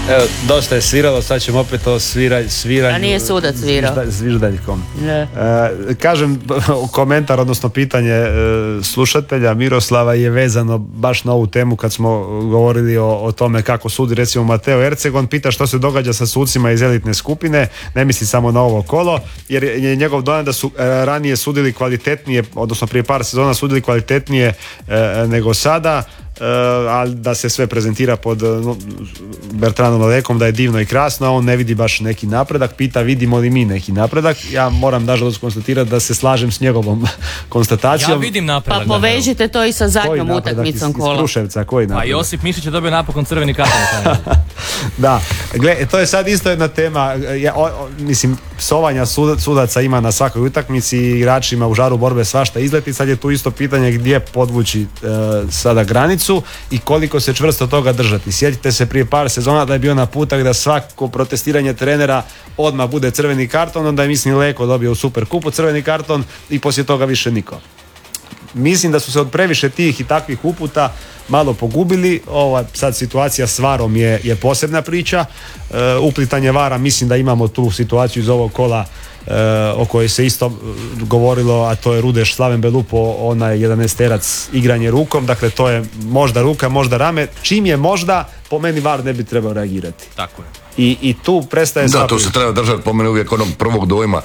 Evo, dosta je sviralo, sad ćemo opet o sviranju. A nije sudac svirao. Zviždaljkom. Ne. Kažem, komentar, odnosno pitanje slušatelja Miroslava je vezano baš na ovu temu kad smo govorili o tome kako sudi recimo Mateo Erceg. On pita što se događa sa sucima iz elitne skupine, ne misli samo na ovo kolo, jer je njegov dojam da su ranije sudili kvalitetnije, odnosno prije par sezona sudili kvalitetnije nego sada, ali da se sve prezentira pod Bertranom Lekom, da je divno i krasno, a on ne vidi baš neki napredak. Pita vidimo li mi neki napredak. Ja moram nažalost konstatirati da se slažem s njegovom konstatacijom. Ja vidim napredak. Pa povežite to i sa zadnjom utakmicom kola. Iz Kruševca, koji napredak? Pa Josip Mišić je dobio napokon crveni karton. Da, gle, to je sad isto jedna tema. Mislim, psovanja sudaca ima na svakoj utakmici i igračima u žaru borbe svašta izleti. Sad je tu isto pitanje gdje podvući sada granicu i koliko se čvrsto toga držati. Sjetite se prije par sezona da je bio naputak da svako protestiranje trenera odmah bude crveni karton, onda je mislim Leko dobio u Superkupu crveni karton i poslije toga više niko. Mislim da su se od previše tih i takvih uputa malo pogubili. Ova sad situacija s VAR-om je posebna priča. Uplitanje VAR-a, mislim da imamo tu situaciju iz ovog kola o kojoj se isto govorilo, a to je Rudeš Slaven Belupo, onaj 11-terac igranje rukom, dakle to je možda ruka, možda rame, čim je možda, po meni VAR ne bi trebao reagirati. Tako je. I tu prestaje da, to se treba držati po meni uvijek onog prvog dojma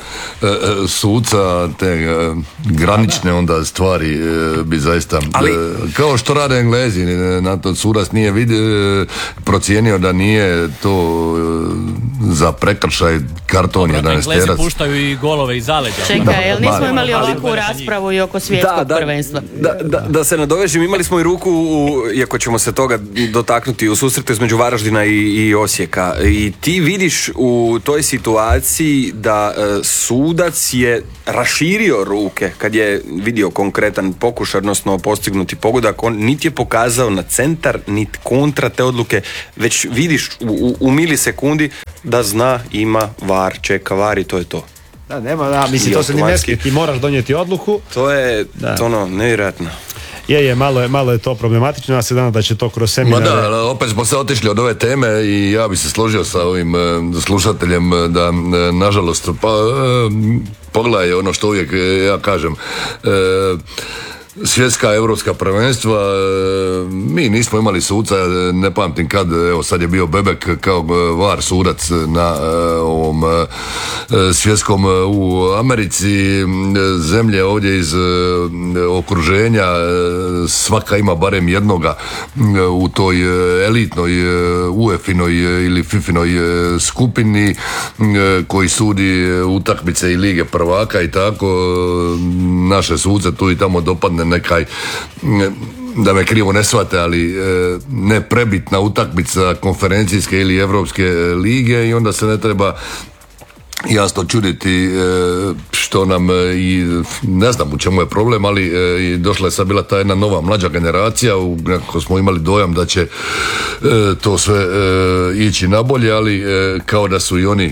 suca, te granične onda stvari bi zaista kao što rade Englezi, na to sudac nije procijenio da nije to za prekršaj karton 11-terac. Englezi puštaju i golove iz zaleđa. Čekaj, jel nismo imali ovakvu raspravu i oko svjetskog prvenstva? Da se nadovežem, imali smo i ruku, iako ćemo se toga dotaknuti, u susretu između Varaždina i Osijeka. I ti vidiš u toj situaciji da sudac je raširio ruke kad je vidio konkretan pokušaj, odnosno postignuti pogodak. On niti je pokazao na centar, niti kontra te odluke, već vidiš u milisekundi da zna, ima VAR, čeka VAR i to je to. Da, nema, mislim, to se ni ne smije, ti moraš donijeti odluku. To je nevjerojatno. Malo je to problematično, a se dana da će to kroz seminare... Da, opet smo se otišli od ove teme i ja bi se složio sa ovim slušateljem da, nažalost, pogledaj ono što uvijek ja kažem, svjetska, europska prvenstva, mi nismo imali suca, ne pamtim kad, evo sad je bio Bebek kao VAR sudac na ovom svjetskom u Americi, zemlje ovdje iz okruženja, svaka ima barem jednoga u toj elitnoj UEFA-inoj ili FIFA-inoj skupini koji sudi utakmice i lige prvaka i tako, naše suce tu i tamo dopadne nekaj, da me krivo ne shvate, ali ne prebitna utakmica konferencijske ili evropske lige i onda se ne treba jasno čuditi što nam i ne znam u čemu je problem, ali došla je sad bila ta jedna nova mlađa generacija kako smo imali dojam da će to sve ići nabolje, ali kao da su i oni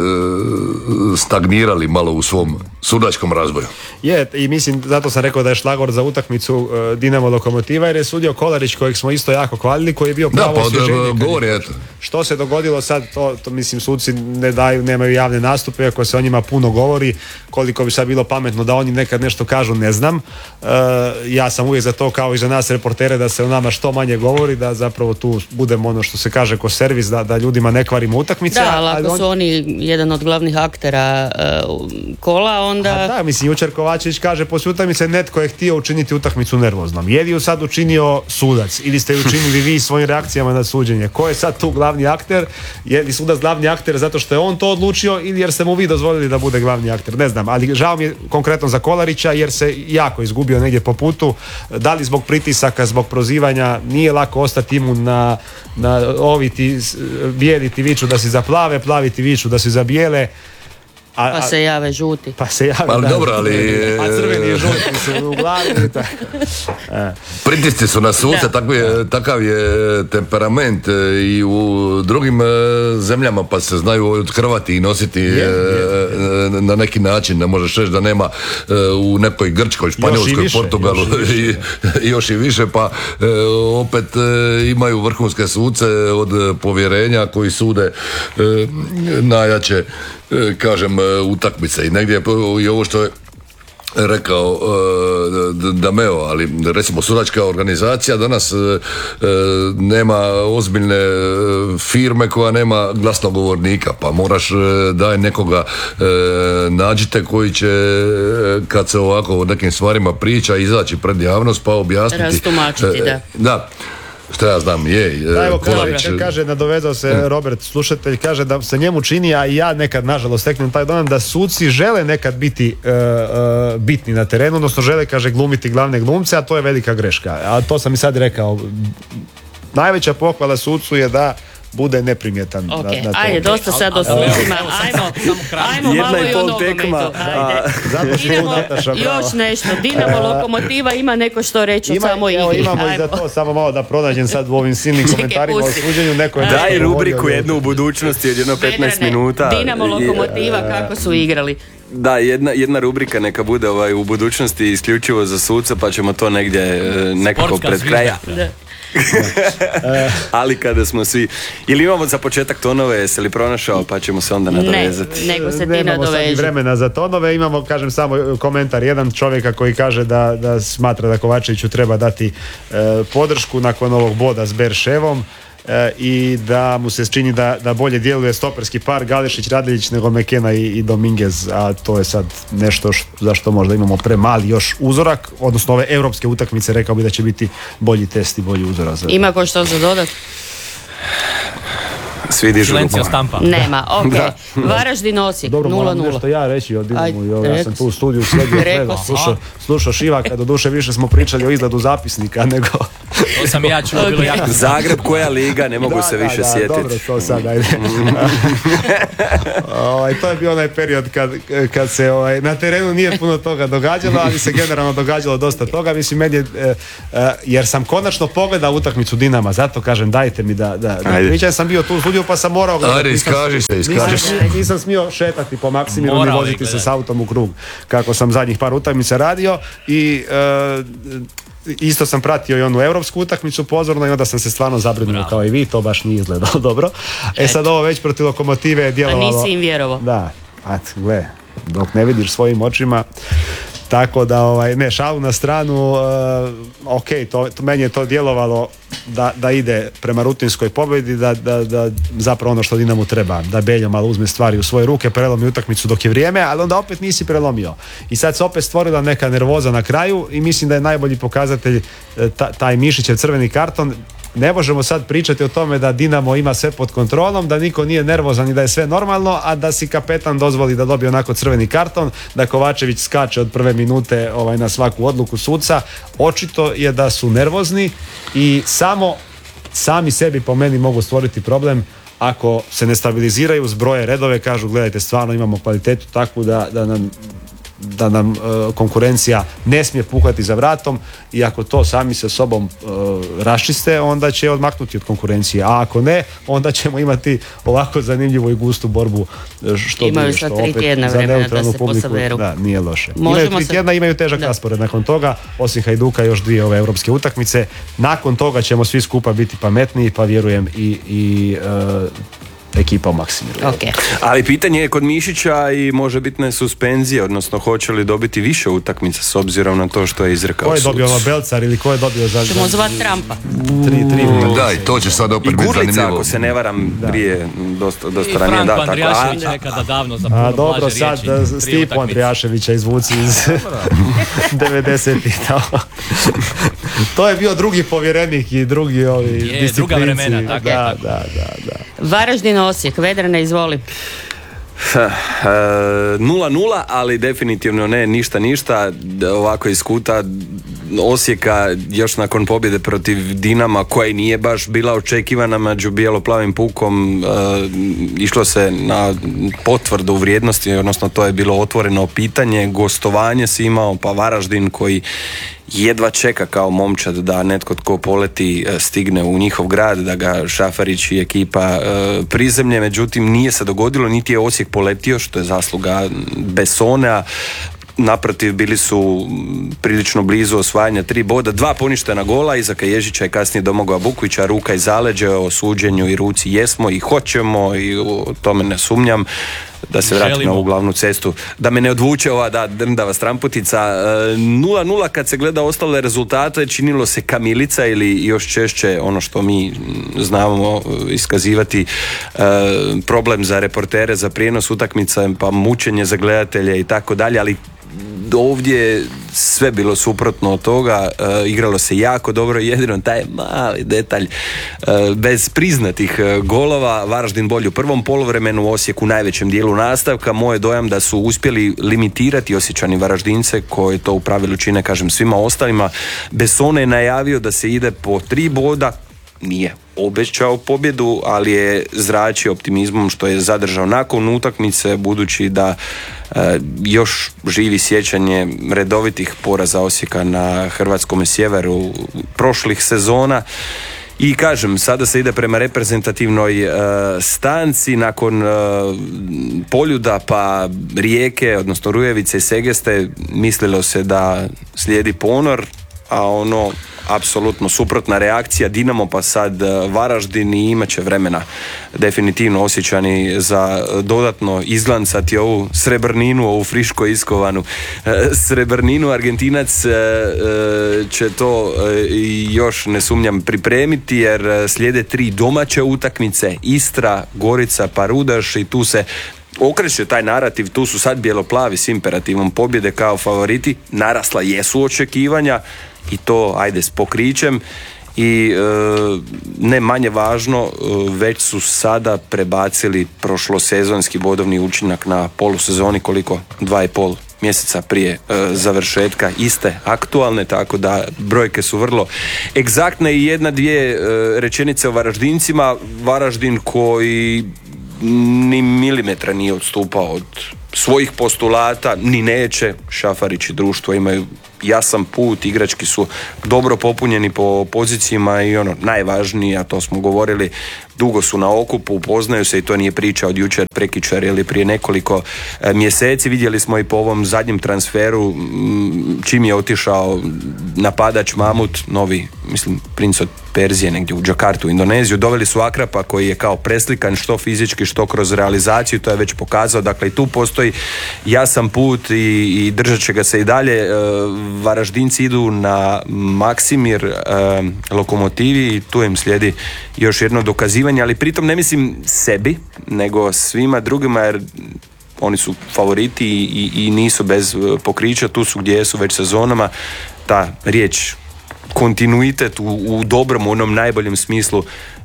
stagnirali malo u svom sudačkom razvoju. Je, i mislim, zato sam rekao da je šlagvort za utakmicu Dinamo Lokomotiva, jer je sudio Kolarić kojeg smo isto jako hvalili, koji je bio pravo osvježenje. Što se dogodilo sad, to mislim suci nemaju javne nastupe, ako se o njima puno govori, koliko bi sad bilo pametno da oni nekad nešto kažu, ne znam. Ja sam uvijek za to, kao i za nas reportere, da se o nama što manje govori, da zapravo tu budemo ono što se kaže ko servis, da ljudima ne kvarimo utakmice. Da, ali ako su oni jedan od glavnih aktera kola, onda... Da, mislim, jučer Kovačević kaže poslije utakmice netko je htio učiniti utakmicu nervoznom. Je li ju sad učinio sudac ili ste ju učinili vi svojim reakcijama na suđenje? Ko je sad tu glavni akter? Je li sudac glavni akter zato što je on to odlučio ili jer ste mu vi dozvolili da bude glavni akter? Ne znam, ali žao mi je konkretno za Kolarića jer se jako izgubio negdje po putu. Da li zbog pritisaka, zbog prozivanja, nije lako ostati imun na ovi ti bijeli ti viču da si za plave, plavi ti viču da si za bijele. Pa se jave žuti. Pa se jave, Ali da. dobro, ali... A crveni i žuti su u glavi i tako. Pritisci su na suce, takav je temperament i u drugim zemljama, pa se znaju othrvati i nositi na neki način. Ne možeš reći da nema u nekoj Grčkoj, Španjolskoj, više, Portugalu i još i više, pa opet imaju vrhunske suce od povjerenja koji sude najjače, kažem, utakmice. I negdje i ovo što je rekao Dameo, ali recimo sudačka organizacija danas nema ozbiljne firme koja nema glasnogovornika, pa moraš daj nekoga nađite koji će, kad se ovako o nekim stvarima priča, izaći pred javnost pa objasniti. Rastumačiti, da. Da. Šta ja znam, Evo Kolarić. kaže, nadovezao se Robert, slušatelj, kaže da se njemu čini, a i ja nekad nažalost steknem taj dojam da suci žele nekad biti bitni na terenu, odnosno žele, kaže, glumiti glavne glumce, a to je velika greška. A to sam i sad rekao. Najveća pohvala sucu je da bude neprimjetan. Okay. Na Ajde, dosta sad o sucima. Ajmo malo i o 1,5 tekma. nogometu. Ajde. Zato što Idemo, Nataša bravo. još nešto. Dinamo, Lokomotiva, ima neko što reći o samoj igri. Imamo i za to, samo malo da pronađem sad u ovim silnim komentarima o pusti. suđenju. Neko je Daj nešto rubriku govorio. jednu u budućnosti od jedno 15 Vedrane, minuta. Dinamo, Lokomotiva, kako su igrali. Da, jedna rubrika neka bude u budućnosti isključivo za suca, pa ćemo to negdje nekako Sportska pred kraja. Da. Ali kada smo svi... Ili imamo za početak tonove, jesi li pronašao, pa ćemo se onda nadovezati. Ne, nego se ti Nemamo sad ni nadoveži. vremena za tonove, imamo, kažem, samo komentar jedan čovjeka koji kaže da smatra da Kovačeviću treba dati podršku nakon ovog boda s Berševom i da mu se čini da bolje djeluje stoperski par Gališić-Radeljić nego Mekena i Dominguez, a to je sad nešto za što možda imamo premali još uzorak, odnosno ove europske utakmice, rekao bi da će biti bolji test i bolji uzorak. Ima ko što za dodat? Svi dižu ruku. Silencio stampa. Nema, ok. Varaždin Osijek, Dobro, moram 0:0. nešto ja reći o Dinamu. Ja sam tu u studiju Rekao sledio, slušao Šivaka, doduše više smo pričali o izgledu zapisnika nego... To sam i ja čuo, bilo jako. Zagreb, koja liga, ne mogu se više sjetiti. Dobro, to sad, ajde. To je bio onaj period kad se na terenu nije puno toga događalo, ali se generalno događalo dosta toga. Mislim, meni je, jer sam konačno pogledao utakmicu Dinama, zato kažem, dajte mi da pričam, sam bio tu u studiju pa sam morao gledati. Ajde, iskaži se. Nisam smio šetati po Maksimiru ni Morao voziti je se gledati. s autom u krug, kako sam zadnjih par utakmica radio i isto sam pratio i onu europsku utakmicu pozorno i onda sam se stvarno zabrinuo kao i vi, to baš nije izgledalo dobro. Sad ovo već protiv Lokomotive je A djelovalo... nisi im vjerovao. Da, gle, dok ne vidiš svojim očima. Tako da, ne, šalu na stranu, ok, meni je to djelovalo da ide prema rutinskoj pobjedi, da zapravo ono što Dinamu treba, da Beljo malo uzme stvari u svoje ruke, prelomi utakmicu dok je vrijeme, ali onda opet nisi prelomio. I sad se opet stvorila neka nervoza na kraju i mislim da je najbolji pokazatelj taj Mišićev crveni karton. Ne možemo sad pričati o tome da Dinamo ima sve pod kontrolom, da niko nije nervozan i da je sve normalno, a da si kapetan dozvoli da dobije onako crveni karton, da Kovačević skače od prve minute na svaku odluku suca. Očito je da su nervozni i sami sebi po meni mogu stvoriti problem ako se ne stabiliziraju, zbroje redove, kažu gledajte, stvarno imamo kvalitetu takvu da nam konkurencija ne smije puhati za vratom i ako to sami sa sobom raščiste, onda će odmaknuti od konkurencije, a ako ne, onda ćemo imati ovako zanimljivu i gustu borbu Imaju sad 3 tjedna vremena da se posaberu. Da, nije loše. Možemo Imaju 3 tjedna, imaju težak raspored nakon toga, osim Hajduka još 2 ove europske utakmice. Nakon toga ćemo svi skupa biti pametniji, pa vjerujem i ekipa u Maksimiru. Okay. Ali pitanje je kod Mišića i možebitne suspenzije, odnosno hoće li dobiti više utakmica s obzirom na to što je izrekao Ko je suc. dobio Belcar ili ko je dobio za... Ćemo zvati Trumpa. 3 Da, i to će sad opet I biti Gurlica, zanimljivo. ako se ne varam, prije dosta I ranije. Franko Da, Andrijašević tako. nekada davno za puno A dobro, blaže sad riječi. 3 Stipu utakmice. Andrijaševića izvuci iz 90-ih. To je bio drugi povjerenik i drugi disciplinci. druga vremena, tako je. Da. Varaždin Osijek, Vedrane, izvoli. 0-0, ali definitivno ne ništa, ovako iz kuta Osijeka još nakon pobjede protiv Dinama, koja i nije baš bila očekivana među bijelo-plavim pukom, išlo se na potvrdu vrijednosti, odnosno to je bilo otvoreno pitanje. Gostovanje si imao, pa Varaždin koji jedva čeka kao momčad da netko tko poleti stigne u njihov grad, da ga Šafarić i ekipa prizemlje, međutim nije se dogodilo, niti je Osijek poletio, što je zasluga Bessonea. Naprotiv, bili su prilično blizu osvajanja 3 boda, 2 poništena gola, Izaka Ježića i kasnije Domagoja Bukvića, ruka i zaleđe. O suđenju i ruci jesmo i hoćemo i o tome ne sumnjam. Da se vratim na ovu glavnu cestu, da me ne odvuče ova drndava stramputica. 0-0 kad se gleda ostale rezultate, činilo se kamilica ili još češće ono što mi znamo iskazivati, problem za reportere, za prijenos utakmica, pa mučenje za gledatelje i tako dalje, ali ovdje sve bilo suprotno od toga. Igralo se jako dobro, jedino taj mali detalj, bez priznatih golova. Varaždin bolji u prvom poluvremenu, Osijek u najvećem dijelu nastavka. Moj je dojam da su uspjeli limitirati Osječani Varaždince, koji to u pravilu čine, kažem, svima ostalima. Bessone je najavio da se ide po 3 boda, nije obećao pobjedu, ali je zračio optimizmom što je zadržao nakon utakmice, budući da još živi sjećanje redovitih poraza Osijeka na hrvatskom sjeveru prošlih sezona. I kažem, sada se ide prema reprezentativnoj stanci nakon Poljuda pa Rijeke, odnosno Rujevice i Segeste. Mislilo se da slijedi ponor, a ono apsolutno suprotna reakcija. Dinamo pa sad Varaždin i imat će vremena definitivno Osječani za dodatno izglancati ovu srebrninu, ovu friško iskovanu srebrninu. Argentinac će to još, ne sumnjam, pripremiti, jer slijede 3 domaće utakmice, Istra, Gorica pa Rudaš, i tu se okreće taj narativ. Tu su sad bijeloplavi s imperativom pobjede kao favoriti. Narasla jesu očekivanja i to ajde s pokrićem, i ne manje važno, već su sada prebacili prošlosezonski bodovni učinak na polusezoni, koliko 2,5 mjeseca prije završetka iste aktualne, tako da brojke su vrlo egzaktne. I 1-2 rečenice o Varaždincima. Varaždin koji ni milimetra nije odstupao od svojih postulata, ni neće. Šafarić i društvo imaju jasan put, igrački su dobro popunjeni po pozicijama i ono najvažnije, a to smo govorili, dugo su na okupu, upoznaju se, i to nije priča od jučer, prekjučer ili prije nekoliko mjeseci. Vidjeli smo i po ovom zadnjem transferu, čim je otišao napadač Mamut, novi, mislim, princ od Perzije, negdje u Džakartu, Indoneziju, doveli su Akrapa koji je kao preslikan što fizički što kroz realizaciju, to je već pokazao. Dakle, i tu postoji jasan put i držat će ga se i dalje. Varaždinci idu na Maksimir Lokomotivi i tu im slijedi još jedno dokazivanje, ali pritom ne mislim sebi, nego svima drugima, jer oni su favoriti i nisu bez pokrića, tu su gdje su već sezonama. Ta riječ kontinuitet u dobrom, u onom najboljem smislu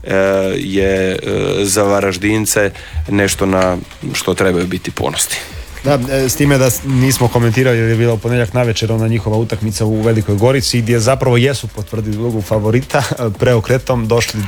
je za Varaždince nešto na što trebaju biti ponosni. Da, s time da nismo komentirali jer je bila u ponedjeljak navečer ona njihova utakmica u Velikoj Gorici, gdje zapravo jesu potvrdili ulogu favorita, preokretom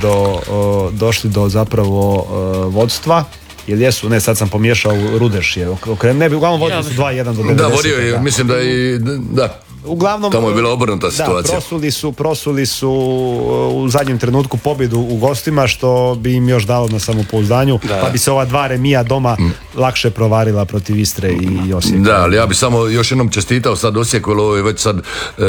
došli do zapravo vodstva. Jer jesu, ne, sad sam pomiješao, Rudeš je ne bi, uglavnom vodili su 2-1 do 90. Da, vodio je, mislim da i da. Uglavnom, tamo je bila obrnuta situacija. Prosuli su u zadnjem trenutku pobjedu u gostima, što bi im još dalo na samopouzdanju, pa bi se ova 2 remija doma lakše provarila protiv Istre i Osijeka. Da, ali ja bi samo još jednom čestitao sad Osijeku, jer ovo je već sad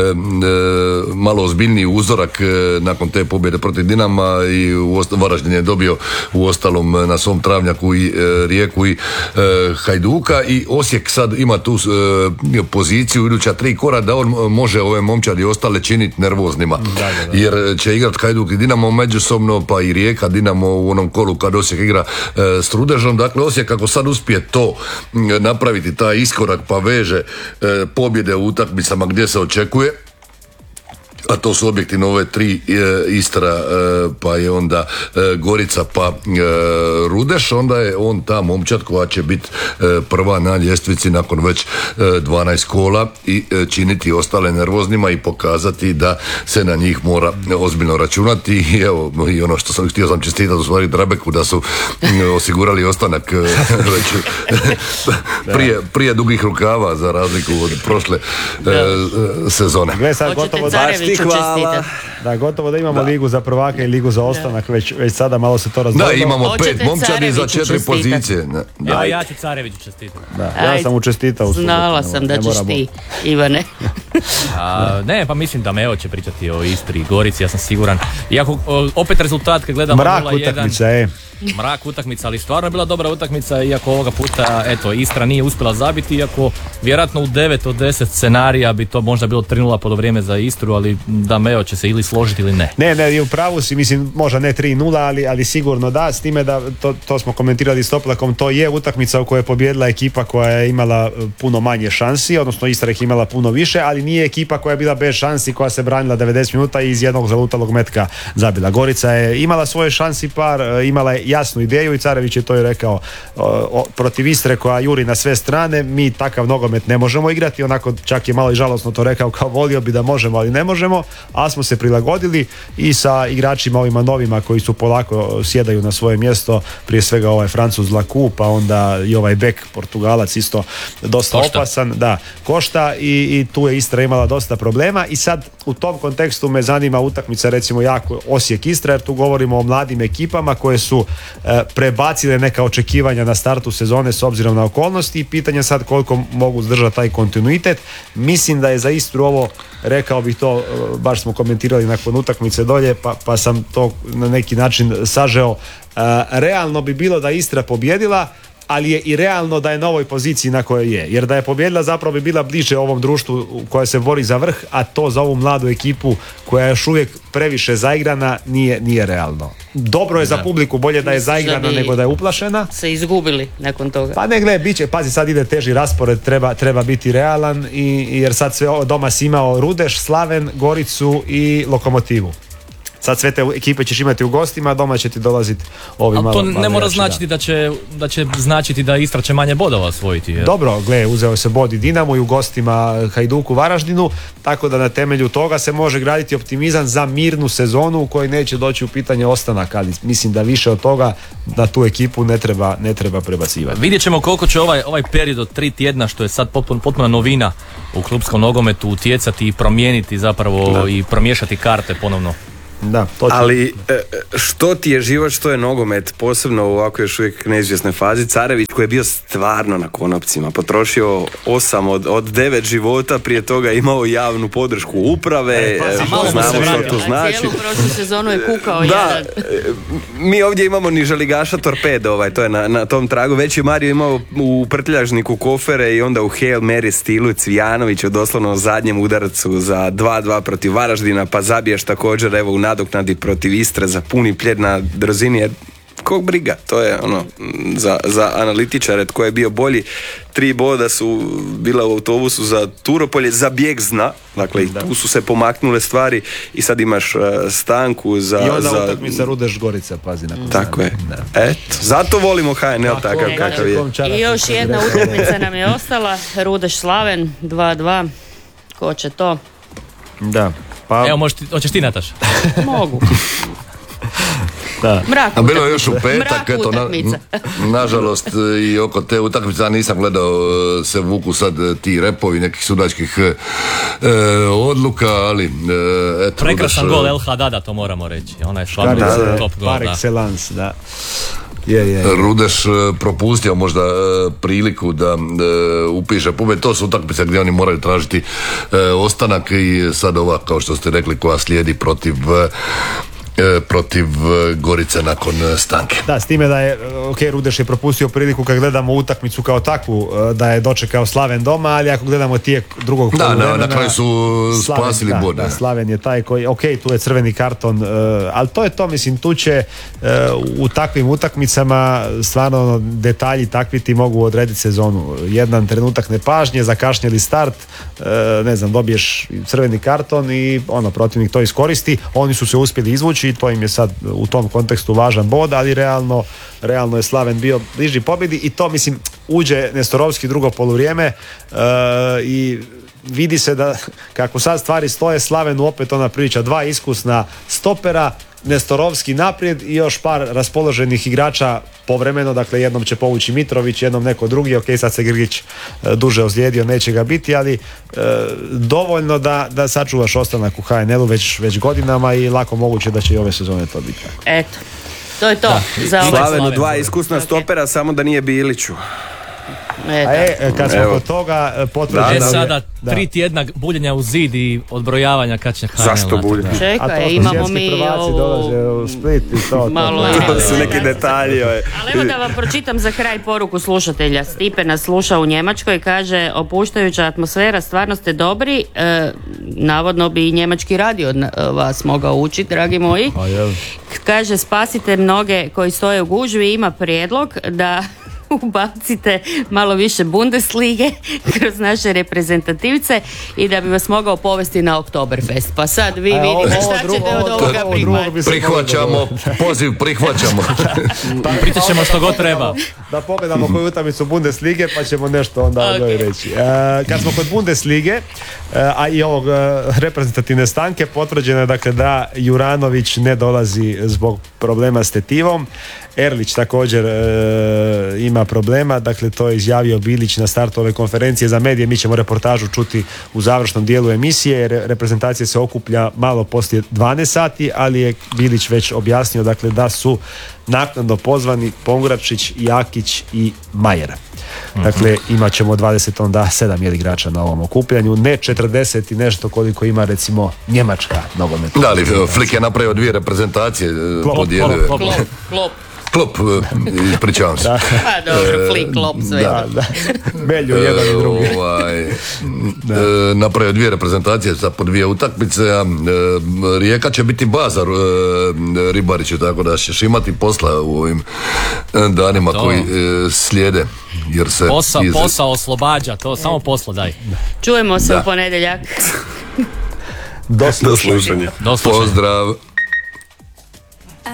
malo ozbiljniji uzorak nakon te pobjede protiv Dinama, i Varaždin je dobio u ostalom na svom travnjaku i Rijeku i Hajduka, i Osijek sad ima tu poziciju iduća 3 kora da on može ove momčadi ostale činiti nervoznima. Da. Jer će igrati Hajduk i Dinamo međusobno, pa i Rijeka Dinamo u onom kolu kad Osijek igra s Rudežom. Dakle, Osijek ako sad uspije to napraviti, taj iskorak, pa veže pobjede u utakmicama gdje se očekuje, a to su objektivno ove tri, Istra, pa je onda Gorica, pa Rudeš, onda je on ta momčad koja će biti prva na ljestvici nakon već 12 kola i činiti ostale nervoznima i pokazati da se na njih mora ozbiljno računati. I evo, i ono što sam htio čestitati u stvari Drabeku da su osigurali ostanak već prije dugih rukava za razliku od prošle sezone. Gle, sad gotovo da imamo ligu za prvake i ligu za ostanak, već sada malo se to razdvojilo. Da, imamo 5 momčadi za 4 pozicije. Evo ja ću Careviću čestitati. Ja sam mu čestitao. Znala sam da ćeš ti, Ivane. Ne, pa mislim da Meo će pričati o Istri i Gorici, ja sam siguran. Iako opet rezultat kad gledamo 0-1. Mrak utakmica, Mrak utakmica, ali stvarno je bila dobra utakmica, iako ovoga puta, eto, Istra nije uspjela zabiti, iako vjerojatno u 9 od 10 scenarija bi to možda bilo 3-0 polu za Istru, ali da Meo će se ili složiti ili ne. Ne, u pravu si, mislim, možda ne 3-0, ali sigurno da, s time da to smo komentirali s Toplakom, to je utakmica u kojoj je pobijedila ekipa koja je imala puno manje šansi, odnosno Istra ih imala puno više, ali nije ekipa koja je bila bez šansi, koja se branila 90 minuta i iz jednog zalutalog metka zabila. Gorica je imala svoje šansi par, imala je jasnu ideju i Carević je to i rekao, protiv Istre koja juri na sve strane, mi takav nogomet ne možemo igrati, onako čak je malo i žalosno to rekao, kao volio bi da možemo, ali ne možemo, ali smo se prilagodili i sa igračima ovima novima koji su polako sjedaju na svoje mjesto, prije svega ovaj Francuz Laku, pa onda i ovaj bek Portugalac isto dosta opasan, da, košta i tu je Istra imala dosta problema i sad u tom kontekstu me zanima utakmica recimo jako Osijek Istra, jer tu govorimo o mladim ekipama koje su prebacile neka očekivanja na startu sezone s obzirom na okolnosti i pitanje sad koliko mogu zdržati taj kontinuitet. Mislim da je za Istru ovo, rekao bih to, baš smo komentirali nakon utakmice dolje, pa sam to na neki način sažeo. Realno bi bilo da Istra pobjedila, ali je i realno da je na ovoj poziciji na kojoj je. Jer da je pobjedila zapravo bi bila bliže ovom društvu koja se bori za vrh, a to za ovu mladu ekipu koja je još uvijek previše zaigrana nije realno. Dobro je za publiku, bolje da je zaigrana nego da je uplašena. Se izgubili nakon toga. Pa ne, gle, biće, pazi, sad ide teži raspored, treba biti realan jer sad sve doma si imao Rudeš, Slaven, Goricu i Lokomotivu. Sad sve te ekipe ćeš imati u gostima, a doma će ti dolaziti ovi malo. Ali to ne mora značiti da će značiti da Istra će manje bodova osvojiti. Jer... Dobro, gle, uzeo se bod i Dinamo i u gostima Hajduku Varaždinu, tako da na temelju toga se može graditi optimizam za mirnu sezonu u kojoj neće doći u pitanje ostanak, ali mislim da više od toga da tu ekipu ne treba prebacivati. Vidjet ćemo koliko će ovaj period od 3 tjedna, što je sad potpuno novina u klupskom nogometu, utjecati i promijeniti zapravo i promiješati karte ponovno. Da, ali što ti je život, što je nogomet, posebno u ovako još uvijek neizvjesnoj fazi. Carević koji je bio stvarno na konopcima, potrošio 8 od 9 života, prije toga imao javnu podršku uprave, znamo što to znači. Cijelu prošlu sezonu je kukao jedan. Mi ovdje imamo ni želigaša torpedo, to je na tom tragu. Već je Mario imao u prtljažniku kofere i onda u Hail Mary stilu Cvijanović u doslovno zadnjem udarcu za 2-2 protiv Varaždina, pa zabiješ također evo u nadoknadi protiv Istre za puni pljed na drozini, jer kog briga, to je ono za analitičare tko je bio bolji. 3 boda su bila u autobusu za Turopolje, za Bijegzna, dakle i tu su se pomaknule stvari i sad imaš stanku za... I onda utakmica Rudeš Gorica, pazi na. Tako je. Eto, zato volimo HNL takav kakav je. I još jedna utakmica nam je ostala, Rudeš Slaven 2-2, ko će to? Da. Pa... Evo, hoćeš ti, Nataš? Mogu. Da. A bilo je još u petak, eto, nažalost i oko te utakmice, ja nisam gledao, se vuku sad ti repovi nekih sudačkih odluka, ali eto. Prekrasan gol El Hadada, to moramo reći. Ona je stvarno top gol. Par excellence, da. Rudeš propustio možda priliku da upiše pobjedu. To su utakmice gdje oni moraju tražiti ostanak i sad ova, kao što ste rekli, koja slijedi protiv protiv Gorice nakon stanke. Da, s time da je, Rudeš je propustio priliku kad gledamo utakmicu kao takvu, da je dočekao Slaven doma, ali ako gledamo tijek drugog poluvremena... Na kraju su spasili bod. Da, Slaven je taj koji, tu je crveni karton, ali to je to, mislim, tu će u takvim utakmicama stvarno detalji takvi ti mogu odrediti sezonu. Jedan trenutak nepažnje, zakašnjeli start, ne znam, dobiješ crveni karton i protivnik to iskoristi. Oni su se uspjeli izvući i to im je sad u tom kontekstu važan bod, ali realno je Slaven bio bliži pobjedi i to, mislim, uđe Nestorovski drugo poluvrijeme i vidi se da kako sad stvari stoje, Slavenu opet ona priča, 2 iskusna stopera, Nestorovski naprijed i još par raspoloženih igrača povremeno, dakle jednom će povući Mitrović, jednom neko drugi, sad se Grgić duže ozlijedio, neće ga biti, ali dovoljno da sačuvaš ostanak u HNL-u već godinama i lako moguće da će i ove sezone to biti tako. Eto, to je to. Slavenu 2 iskusna stopera, samo da nije Biliću. Kad smo kod toga potvrđeno... sada 3 tjedna buljenja u zid i odbrojavanja kad će HNL. Zašto buljenja? Čekaj, imamo mi dolaze u Split i to. Malo to su neki detalji. Ali evo da vam pročitam za kraj poruku slušatelja. Stipe nas sluša u Njemačkoj, kaže: opuštajuća atmosfera, stvarno ste dobri. Navodno bi i njemački radio vas mogao učiti, dragi moji. Kaže: spasite mnoge koji stoje u gužvi, ima prijedlog da ubacite malo više Bundeslige kroz naše reprezentativce i da bi vas mogao povesti na Oktoberfest. Pa sad vi vidite šta ćete od ovoga prihvatiti. Prihvaćamo, poziv prihvaćamo. Pričat ćemo što god treba. Da pogledamo koju utakmicu Bundeslige pa ćemo nešto onda reći. Kad smo kod Bundeslige, a i ovog reprezentativne stanke, potvrđeno je dakle da Juranović ne dolazi zbog problema s tetivom. Erlić također ima problema, dakle to je izjavio Bilić na startu ove konferencije za medije. Mi ćemo reportažu čuti u završnom dijelu emisije jer reprezentacija se okuplja malo poslije 12 sati, ali je Bilić već objasnio dakle da su naknadno pozvani Pongračić, Jakić i Majer. Dakle, imat ćemo 27 igrača na ovom okupljanju, ne 40 i nešto koliko ima recimo Njemačka nogometna. Da, ali Flick je napravio 2 reprezentacije. Klop, ispričavam se. Pa dobro, Flick, Klop, sve. Da. Melju jedan i drugi. Napravio 2 reprezentacije sa po 2 utakmice, a Rijeka će biti bazar Ribariću, tako da ćeš imati posla u ovim danima koji slijede. Jer se posao oslobađa, to samo posla daj. Čujemo se u ponedjeljak. Do slušanja. Pozdrav.